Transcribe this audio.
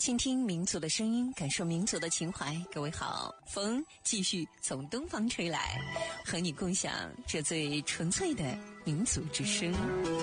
倾听民族的声音，感受民族的情怀。各位好，风继续从东方吹来，和你共享这最纯粹的民族之声。